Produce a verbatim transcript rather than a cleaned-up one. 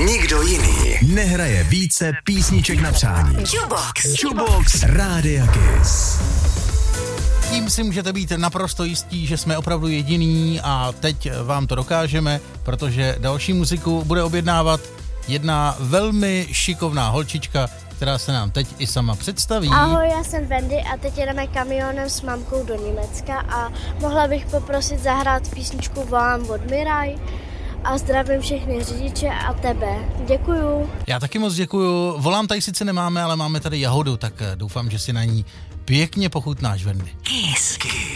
Nikdo jiný nehraje více písniček na přání. Jukebox. Jukebox Rádia Kiss. Tím si můžete být naprosto jistí, že jsme opravdu jediný a teď vám to dokážeme, protože další muziku bude objednávat jedna velmi šikovná holčička, která se nám teď i sama představí. Ahoj, já jsem Wendy a teď jedeme kamionem s mamkou do Německa a mohla bych poprosit zahrát písničku Volám od Miraj a zdravím všechny řidiče a tebe. Děkuju. Já taky moc děkuju. Volám tady sice nemáme, ale máme tady jahodu, tak doufám, že si na ní pěkně pochutnáš, Wendy. Kiss.